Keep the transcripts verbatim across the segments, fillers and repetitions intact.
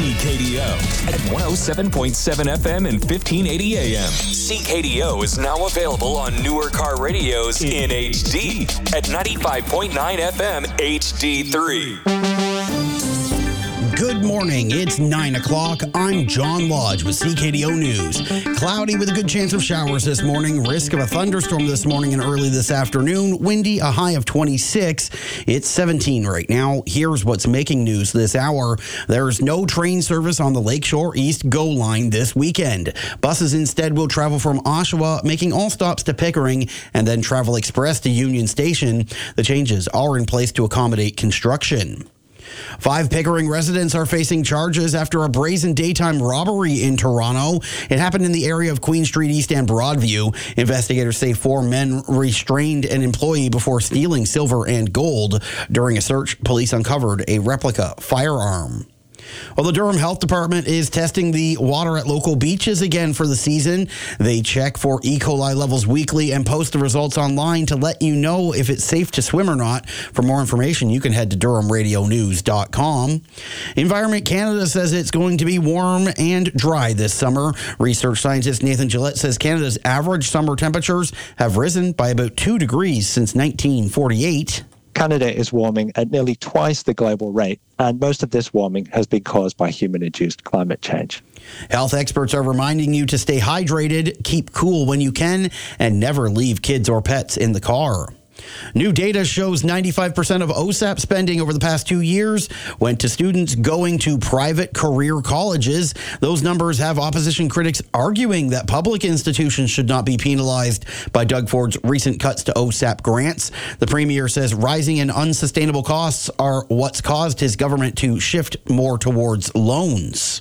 C K D O at one oh seven point seven F M and fifteen eighty A M. C K D O is now available on newer car radios in H D at ninety-five point nine F M H D three. Good morning. It's nine o'clock. I'm John Lodge with C K D O News. Cloudy with a good chance of showers this morning. Risk of a thunderstorm this morning and early this afternoon. Windy, a high of twenty-six. It's seventeen right now. Here's what's making news this hour. There's no train service on the Lakeshore East GO line this weekend. Buses instead will travel from Oshawa, making all stops to Pickering, and then Travel Express to Union Station. The changes are in place to accommodate construction. Five Pickering residents are facing charges after a brazen daytime robbery in Toronto. It happened in the area of Queen Street East and Broadview. Investigators say four men restrained an employee before stealing silver and gold. During a search, police uncovered a replica firearm. Well, the Durham Health Department is testing the water at local beaches again for the season. They check for E. coli levels weekly and post the results online to let you know if it's safe to swim or not. For more information, you can head to durham radio news dot com. Environment Canada says it's going to be warm and dry this summer. Research scientist Nathan Gillette says Canada's average summer temperatures have risen by about two degrees since nineteen forty-eight. Canada is warming at nearly twice the global rate, and most of this warming has been caused by human-induced climate change. Health experts are reminding you to stay hydrated, keep cool when you can, and never leave kids or pets in the car. New data shows ninety-five percent of O S A P spending over the past two years went to students going to private career colleges. Those numbers have opposition critics arguing that public institutions should not be penalized by Doug Ford's recent cuts to O S A P grants. The premier says rising and unsustainable costs are what's caused his government to shift more towards loans.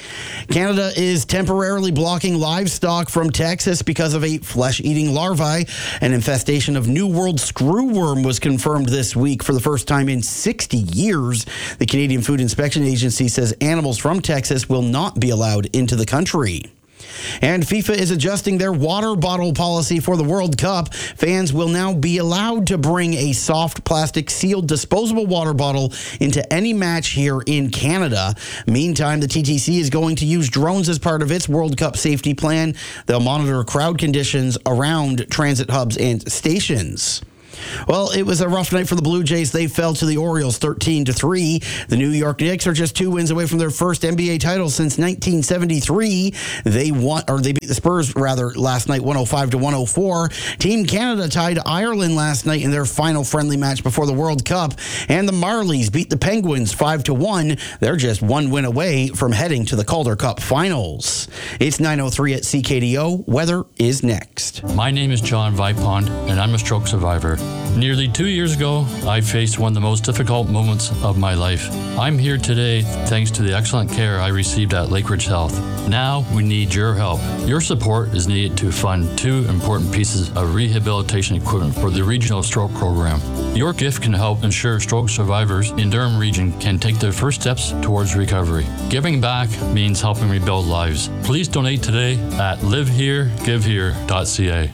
Canada is temporarily blocking livestock from Texas because of a flesh-eating larvae. An infestation of New World screwworm was confirmed this week for the first time in sixty years. The Canadian Food Inspection Agency says animals from Texas will not be allowed into the country. And FIFA is adjusting their water bottle policy for the World Cup. Fans will now be allowed to bring a soft plastic sealed disposable water bottle into any match here in Canada. Meantime, the T T C is going to use drones as part of its World Cup safety plan. They'll monitor crowd conditions around transit hubs and stations. Well, it was a rough night for the Blue Jays. They fell to the Orioles thirteen to three. The New York Knicks are just two wins away from their first N B A title since nineteen seventy-three. They won, or they beat the Spurs rather last night one oh five to one oh four. Team Canada tied Ireland last night in their final friendly match before the World Cup, and the Marlies beat the Penguins five to one. They're just one win away from heading to the Calder Cup finals. It's nine oh three at C K D O. Weather is next. My name is John Vipond, and I'm a stroke survivor. Nearly two years ago, I faced one of the most difficult moments of my life. I'm here today thanks to the excellent care I received at Lakeridge Health. Now we need your help. Your support is needed to fund two important pieces of rehabilitation equipment for the Regional Stroke Program. Your gift can help ensure stroke survivors in Durham Region can take their first steps towards recovery. Giving back means helping rebuild lives. Please donate today at live here give here dot c a.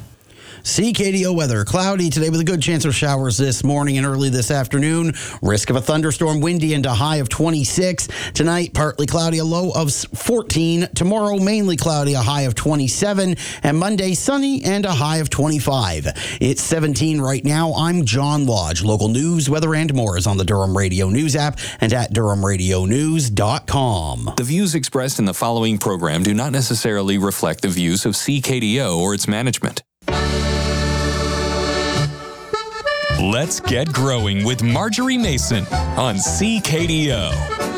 C K D O weather. Cloudy today with a good chance of showers this morning and early this afternoon. Risk of a thunderstorm, windy and a high of twenty-six. Tonight, partly cloudy, a low of fourteen. Tomorrow, mainly cloudy, a high of twenty-seven. And Monday, sunny and a high of twenty-five. It's seventeen right now. I'm John Lodge. Local news, weather, and more is on the Durham Radio News app and at durham radio news dot com. The views expressed in the following program do not necessarily reflect the views of C K D O or its management. Let's Get Growing with Marjorie Mason on C K D O.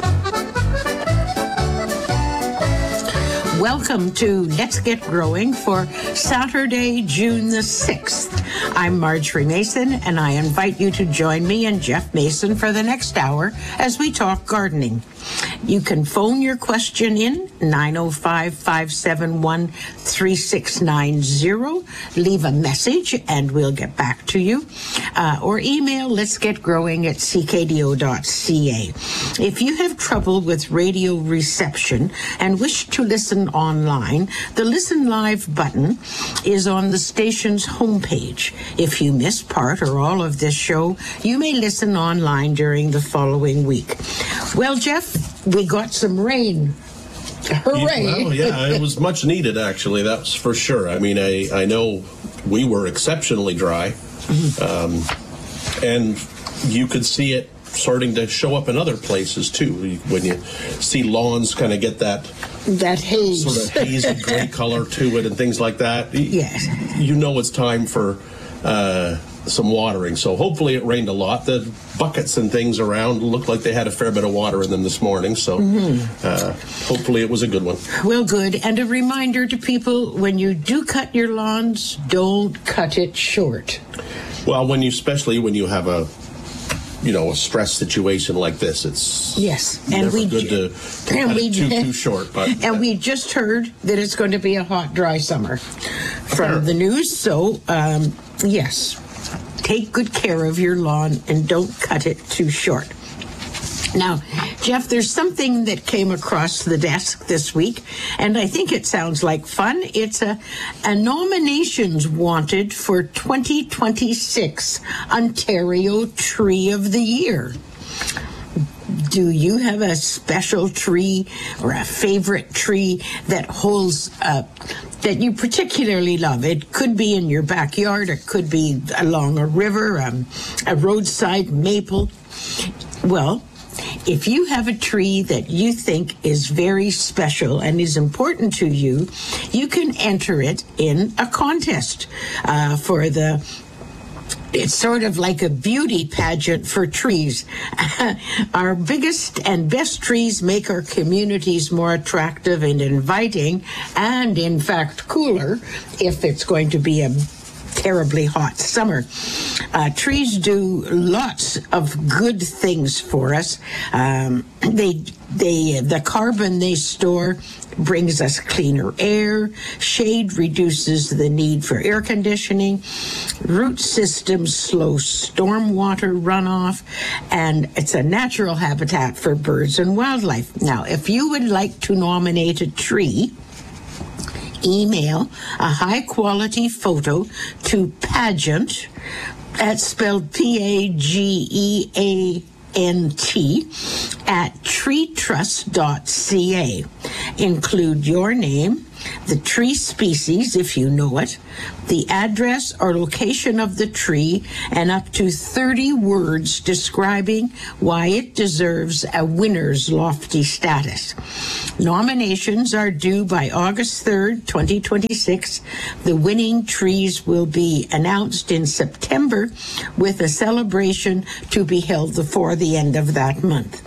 Welcome to Let's Get Growing for Saturday, June the sixth. I'm Marjorie Mason, and I invite you to join me and Jeff Mason for the next hour as we talk gardening. You can phone your question in, nine oh five, five seven one, three six nine zero. Leave a message, and we'll get back to you. Uh, or email letsgetgrowing at c k d o dot c a. If you have trouble with radio reception and wish to listen online, the Listen Live button is on the station's homepage. If you miss part or all of this show, you may listen online during the following week. Well, Jeff, we got some rain. Hooray. Well, yeah, it was much needed, actually. That's for sure. I mean, I, I know we were exceptionally dry. Um, and you could see it starting to show up in other places, too. When you see lawns kind of get that... That haze. Sort of hazy gray color to it and things like that. Yes. You know it's time for... Uh, some watering. So hopefully it rained a lot. The buckets and things around looked like they had a fair bit of water in them this morning. So mm-hmm. uh, hopefully it was a good one. Well, good. And a reminder to people, when you do cut your lawns, don't cut it short. Well, when you, especially when you have a, you know, a stress situation like this, it's yes, and never we good to, to and cut we it too, too short. But and uh, we just heard that it's going to be a hot, dry summer from sure. the news. So um, yes. Take good care of your lawn and don't cut it too short. Now, Jeff, there's something that came across the desk this week, and I think it sounds like fun. It's a, a nominations wanted for twenty twenty-six Ontario Tree of the Year. Do you have a special tree or a favorite tree that holds uh, that you particularly love? It could be in your backyard, it could be along a river, um, a roadside maple. Well, if you have a tree that you think is very special and is important to you, you can enter it in a contest uh, for the It's sort of like a beauty pageant for trees. Our biggest and best trees make our communities more attractive and inviting, and in fact cooler if it's going to be a terribly hot summer. Uh, trees do lots of good things for us. Um, they, they, the carbon they store brings us cleaner air. Shade reduces the need for air conditioning. Root systems slow stormwater runoff, and it's a natural habitat for birds and wildlife. Now, if you would like to nominate a tree, email a high-quality photo to Pageant, that's spelled P A G E A N T, at tree trust dot c a. Include your name, the tree species, if you know it, the address or location of the tree, and up to thirty words describing why it deserves a winner's lofty status. Nominations are due by August third, twenty twenty-six. The winning trees will be announced in September, with a celebration to be held before the end of that month.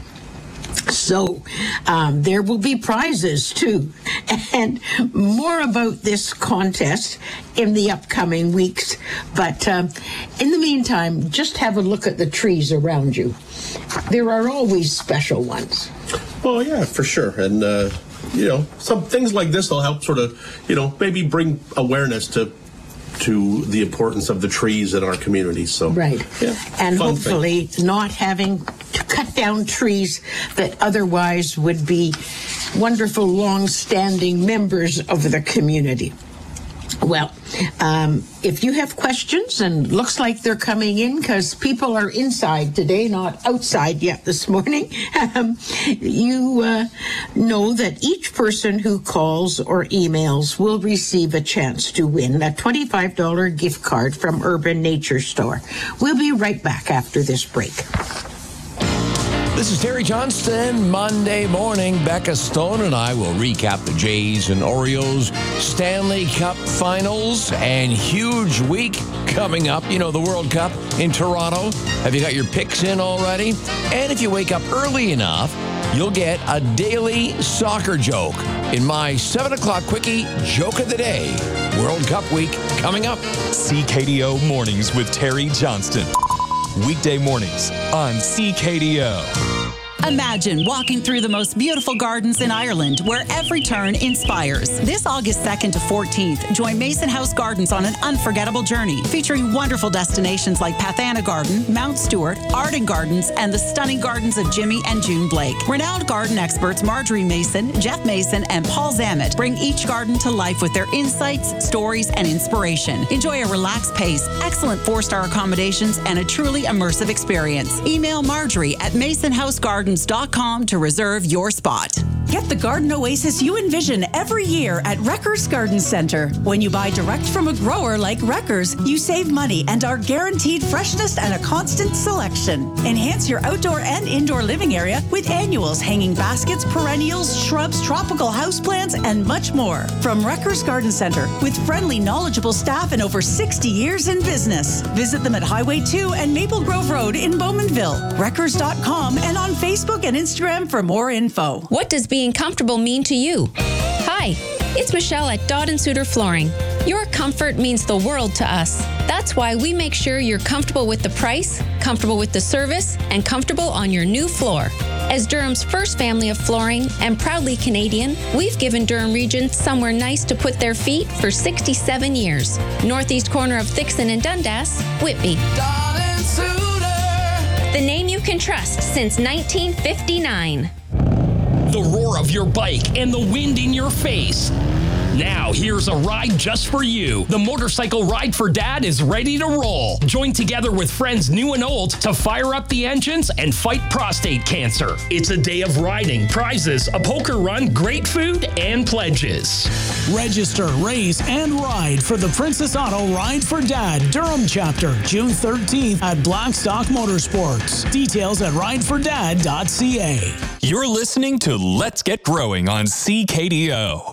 So um, there will be prizes too, and more about this contest in the upcoming weeks. But um, in the meantime, just have a look at the trees around you. There are always special ones. Well, yeah, for sure. And, uh, you know, some things like this will help sort of, you know, maybe bring awareness to to the importance of the trees in our communities. So, right. Yeah, and hopefully thing. Not having to cut down trees that otherwise would be wonderful, long-standing members of the community. Well, um, if you have questions, and looks like they're coming in because people are inside today, not outside yet this morning, um, you uh, know that each person who calls or emails will receive a chance to win a twenty-five dollars gift card from Urban Nature Store. We'll be right back after this break. This is Terry Johnston. Monday morning, Becca Stone and I will recap the Jays and Orioles Stanley Cup Finals, and huge week coming up. You know, the World Cup in Toronto. Have you got your picks in already? And if you wake up early enough, you'll get a daily soccer joke in my seven o'clock quickie joke of the day. World Cup week coming up. C K D O Mornings with Terry Johnston. Weekday mornings on C K D O. Imagine walking through the most beautiful gardens in Ireland, where every turn inspires. This August second to fourteenth, join Mason House Gardens on an unforgettable journey, featuring wonderful destinations like Pathana Garden, Mount Stewart, Arden Gardens, and the stunning gardens of Jimmy and June Blake. Renowned garden experts Marjorie Mason, Jeff Mason, and Paul Zammit bring each garden to life with their insights, stories, and inspiration. Enjoy a relaxed pace, excellent four-star accommodations, and a truly immersive experience. Email Marjorie at Mason House Gardens gardens dot com to reserve your spot. Get the garden oasis you envision every year at Wreckers Garden Center. When you buy direct from a grower like Wreckers, you save money and are guaranteed freshness and a constant selection. Enhance your outdoor and indoor living area with annuals, hanging baskets, perennials, shrubs, tropical houseplants, and much more. From Wreckers Garden Center, with friendly, knowledgeable staff and over sixty years in business. Visit them at Highway two and Maple Grove Road in Bowmanville. Wreckers dot com and on Facebook and Instagram for more info. What does being comfortable mean to you? Hi, it's Michelle at Dodd and Suter Flooring. Your comfort means the world to us. That's why we make sure you're comfortable with the price, comfortable with the service, and comfortable on your new floor. As Durham's first family of flooring and proudly Canadian, we've given Durham Region somewhere nice to put their feet for sixty-seven years. Northeast corner of Thixon and Dundas, Whitby. Dodd and Suter. The name you can trust since nineteen fifty-nine. The roar of your bike and the wind in your face. Now, here's a ride just for you. The Motorcycle Ride for Dad is ready to roll. Join together with friends new and old to fire up the engines and fight prostate cancer. It's a day of riding, prizes, a poker run, great food, and pledges. Register, race, and ride for the Princess Auto Ride for Dad Durham chapter, June thirteenth at Blackstock Motorsports. Details at ride for dad dot c a. You're listening to Let's Get Growing on C K D O.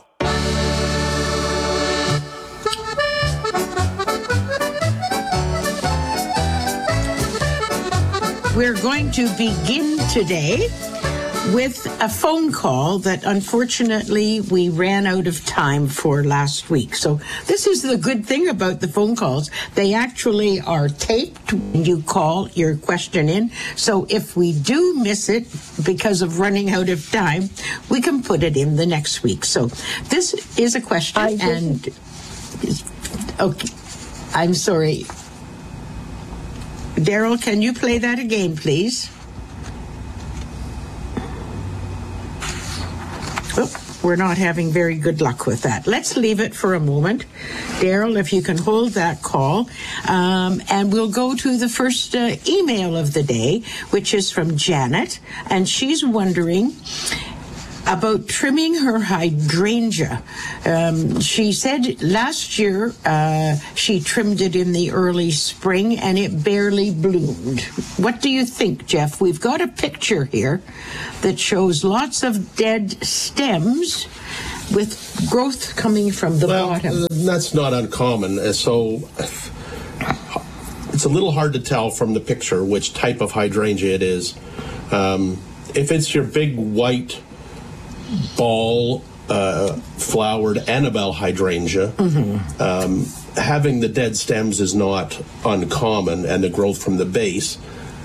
We're going to begin today with a phone call that unfortunately we ran out of time for last week. So this is the good thing about the phone calls. They actually are taped when you call your question in. So if we do miss it because of running out of time, we can put it in the next week. So this is a question I and okay, I'm sorry. Daryl, can you play that again, please? Oh, we're not having very good luck with that. Let's leave it for a moment. Daryl, if you can hold that call. Um, and we'll go to the first uh, email of the day, which is from Janet. And she's wondering about trimming her hydrangea. Um, she said last year uh, she trimmed it in the early spring and it barely bloomed. What do you think, Jeff? We've got a picture here that shows lots of dead stems with growth coming from the well, bottom. Uh, that's not uncommon. Uh, so it's a little hard to tell from the picture which type of hydrangea it is. Um, if it's your big white ball uh, flowered Annabelle hydrangea, mm-hmm. um, having the dead stems is not uncommon, and the growth from the base,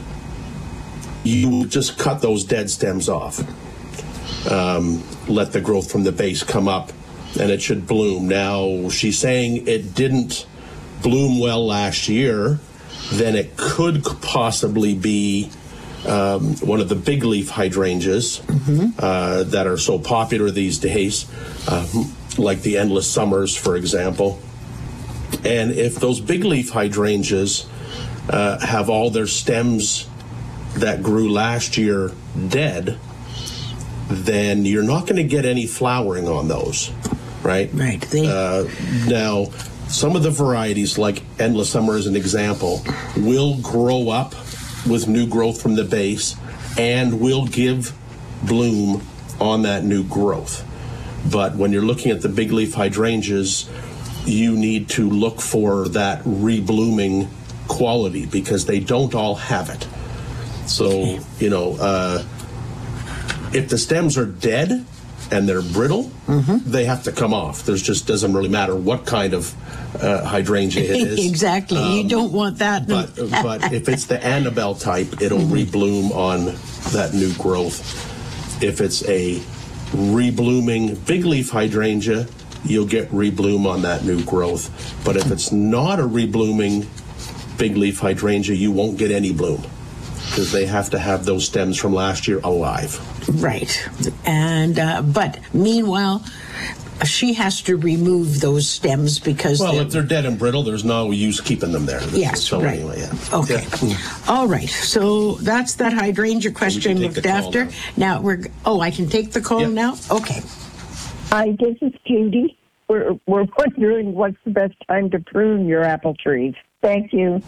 you just cut those dead stems off. Um, let the growth from the base come up, and it should bloom. Now, she's saying it didn't bloom well last year, then it could possibly be Um, one of the big leaf hydrangeas mm-hmm. uh, that are so popular these days, uh, like the Endless Summers, for example. And if those big leaf hydrangeas uh, have all their stems that grew last year dead, then you're not going to get any flowering on those, right? Right. They- uh, now, some of the varieties, like Endless Summer as an example, will grow up with new growth from the base and will give bloom on that new growth. But when you're looking at the big leaf hydrangeas, you need to look for that reblooming quality because they don't all have it. So, you know, uh, if the stems are dead and they're brittle, mm-hmm. they have to come off. There's just doesn't really matter what kind of uh, hydrangea it is. Exactly. Um, you don't want that. But, but if it's the Annabelle type, it'll mm-hmm. rebloom on that new growth. If it's a reblooming big leaf hydrangea, you'll get rebloom on that new growth. But if it's not a reblooming big leaf hydrangea, you won't get any bloom. because they have to have those stems from last year alive. Right. And, uh, but meanwhile, she has to remove those stems because well, they're, if they're dead and brittle, there's no use keeping them there. Yes, so right. Anyway, yeah. Okay. Yeah. All right. So that's that hydrangea question looked after. Now. now we're. Oh, I can take the call yep. now. Okay. Hi, this is Judy. We're we're wondering what's the best time to prune your apple trees. Thank you.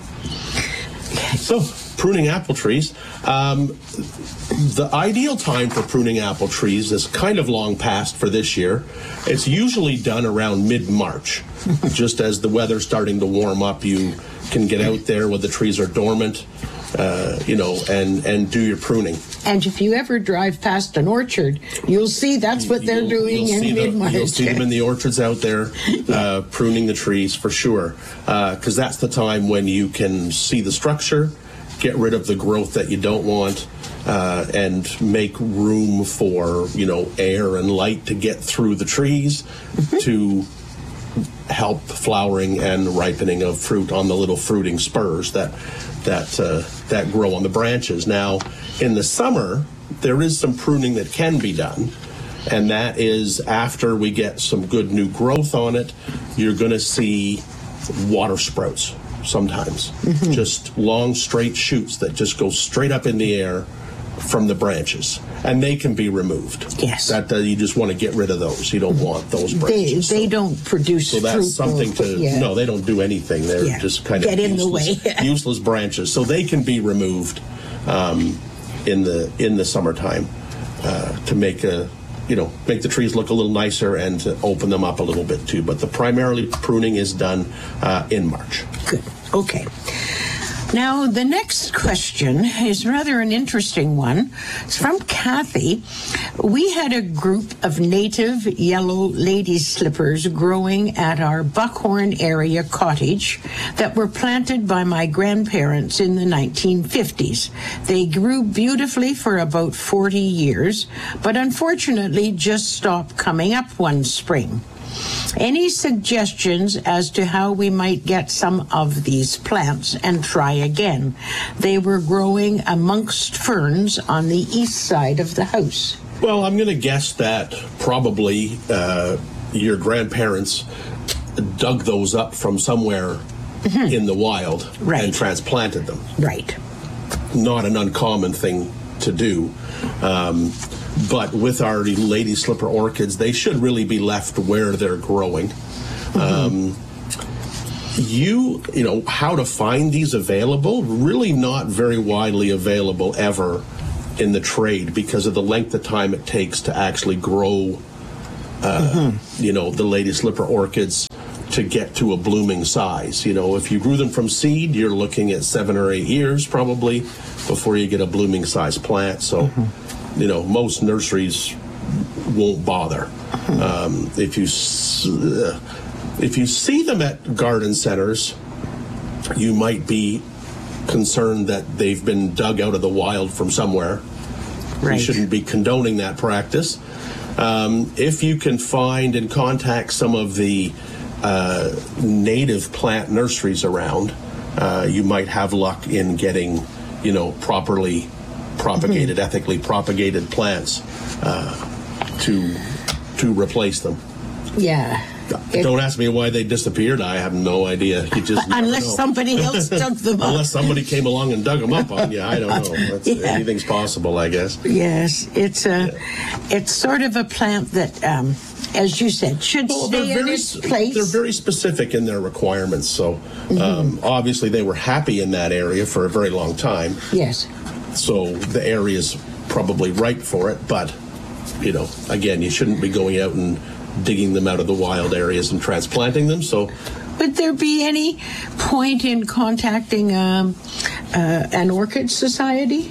So, pruning apple trees. Um, the ideal time for pruning apple trees is kind of long past for this year. It's usually done around mid-March. Just as the weather's starting to warm up, you can get out there when the trees are dormant, uh, you know, and, and do your pruning. And if you ever drive past an orchard, you'll see that's what they're you'll, doing you'll in mid-March. The, you'll see them in the orchards out there uh, pruning the trees for sure, because uh, that's the time when you can see the structure, get rid of the growth that you don't want, uh, and make room for, you know, air and light to get through the trees mm-hmm. to help flowering and ripening of fruit on the little fruiting spurs that that uh, that grow on the branches. Now, in the summer, there is some pruning that can be done, and that is after we get some good new growth on it, you're going to see water sprouts sometimes. Mm-hmm. Just long, straight shoots that just go straight up in the air from the branches, and they can be removed. Yes. That uh, you just want to get rid of those. You don't want those branches. They, they so, don't produce So that's fruit something or, to, yeah. no, they don't do anything. They're yeah. just kind Get of in useless, the way. useless branches. So they can be removed um, in the in the summertime uh, to make a, you know, make the trees look a little nicer and to open them up a little bit too. But the primarily pruning is done uh, in March. Good. Okay. Now, the next question is rather an interesting one. It's from Kathy. We had a group of native yellow lady slippers growing at our Buckhorn area cottage that were planted by my grandparents in the nineteen fifties. They grew beautifully for about forty years, but unfortunately just stopped coming up one spring. Any suggestions as to how we might get some of these plants and try again? They were growing amongst ferns on the east side of the house. Well, I'm going to guess that probably uh, your grandparents dug those up from somewhere mm-hmm. in the wild right. and transplanted them. Right. Not an uncommon thing to do. Um, But with our lady slipper orchids, they should really be left where they're growing. Mm-hmm. Um, you, you know, how to find these available? Really not very widely available ever in the trade because of the length of time it takes to actually grow, uh, mm-hmm. you know, the lady slipper orchids to get to a blooming size. You know, if you grew them from seed, you're looking at seven or eight years probably before you get a blooming size plant. So. Mm-hmm. You know, most nurseries won't bother. Um, if you uh, if you see them at garden centers, you might be concerned that they've been dug out of the wild from somewhere. Right. You shouldn't be condoning that practice. Um, if you can find and contact some of the uh, native plant nurseries around, uh, you might have luck in getting, you know, properly propagated, mm-hmm. ethically propagated plants uh, to to replace them. Yeah. Don't ask me why they disappeared. I have no idea. You just unless somebody else dug them up. Unless somebody came along and dug them up on you. I don't know. That's, yeah. Anything's possible, I guess. Yes, it's a yeah. it's sort of a plant that, um, as you said, should well, stay in very, its place. They're very specific in their requirements. So mm-hmm. um, obviously they were happy in that area for a very long time. Yes. So the area's probably ripe for it, but, you know, again, you shouldn't be going out and digging them out of the wild areas and transplanting them. So, would there be any point in contacting um, uh, an orchid society?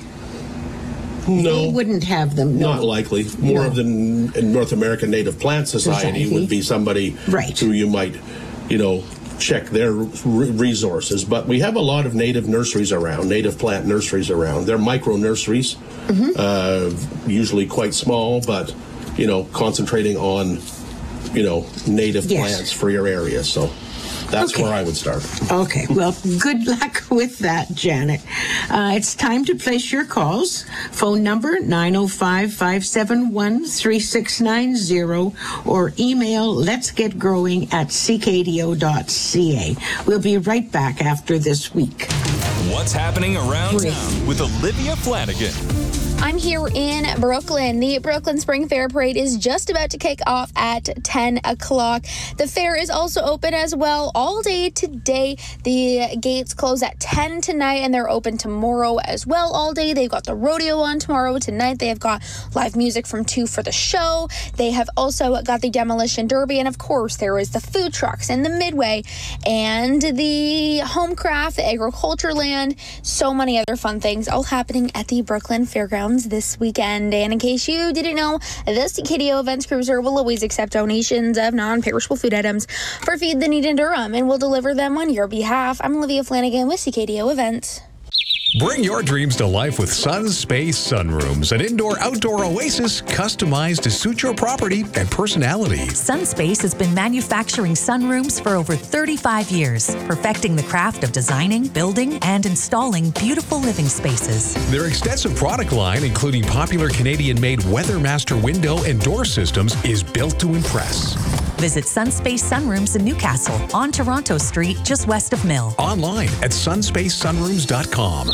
No. They wouldn't have them. No. Not likely. More no. of the North American Native Plant Society, Society. would be somebody right. who you might, you know, check their resources. But we have a lot of native nurseries around, native plant nurseries around. They're micro nurseries, mm-hmm. uh, usually quite small, but, you know, concentrating on, you know, native yes. plants for your area. So That's Okay. where I would start. Okay, well, good luck with that, Janet. Uh, it's time to place your calls. Phone number nine oh five, five seven one, three six nine zero or email letsgetgrowing at c k d o dot c a. We'll be right back after this week. What's happening around town with Olivia Flanagan. I'm here in Brooklyn. The Brooklyn Spring Fair Parade is just about to kick off at ten o'clock. The fair is also open as well all day today. The gates close at ten tonight, and they're open tomorrow as well all day. They've got the rodeo on tomorrow. Tonight they have got live music from two for the show. They have also got the Demolition Derby, and of course there is the food trucks and the Midway and the home craft, the agriculture land, so many other fun things all happening at the Brooklyn Fairgrounds this weekend. And in case you didn't know, the C K D O Events Cruiser will always accept donations of non-perishable food items for Feed the Need in Durham and will deliver them on your behalf. I'm Olivia Flanagan with C K D O Events. Bring your dreams to life with Sunspace Sunrooms, an indoor-outdoor oasis customized to suit your property and personality. Sunspace has been manufacturing sunrooms for over thirty-five years, perfecting the craft of designing, building, and installing beautiful living spaces. Their extensive product line, including popular Canadian-made Weathermaster window and door systems, is built to impress. Visit Sunspace Sunrooms in Newcastle on Toronto Street, just west of Mill. Online at sunspace sunrooms dot com.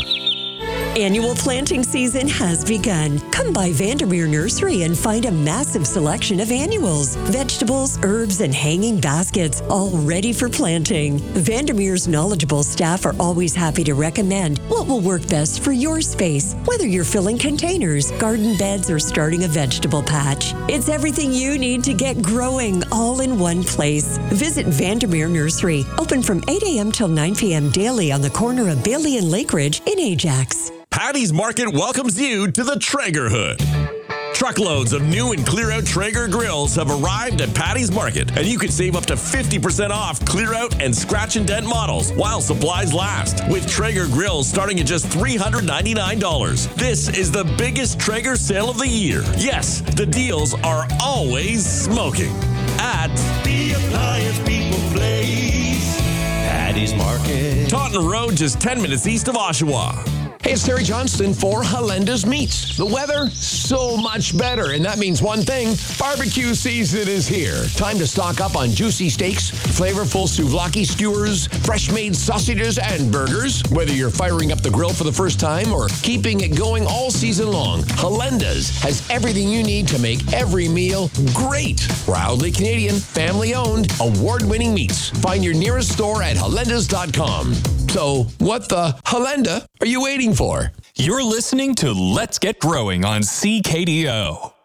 Annual planting season has begun. Come by Vandermeer Nursery and find a massive selection of annuals, vegetables, herbs, and hanging baskets, all ready for planting. Vandermeer's knowledgeable staff are always happy to recommend what will work best for your space, whether you're filling containers, garden beds, or starting a vegetable patch. It's everything you need to get growing all in one place. Visit Vandermeer Nursery, open from eight a.m. till nine p.m. daily on the corner of Bailey and Lakeridge in Ajax. Patty's Market welcomes you to the Traeger Hood. Truckloads of new and clear-out Traeger grills have arrived at Patty's Market, and you can save up to fifty percent off clear-out and scratch and dent models while supplies last, with Traeger grills starting at just three hundred ninety-nine dollars. This is the biggest Traeger sale of the year. Yes, the deals are always smoking at the Appliance People Place. Patty's Market. Taunton Road, just ten minutes east of Oshawa. Hey, it's Terry Johnston for Halenda's Meats. The weather, so much better, and that means one thing, barbecue season is here. Time to stock up on juicy steaks, flavorful souvlaki skewers, fresh-made sausages, and burgers. Whether you're firing up the grill for the first time or keeping it going all season long, Halenda's has everything you need to make every meal great. Proudly Canadian, family-owned, award-winning meats. Find your nearest store at halendas dot com. So, what the Halenda are you waiting for? You're listening to Let's Get Growing on C K D O.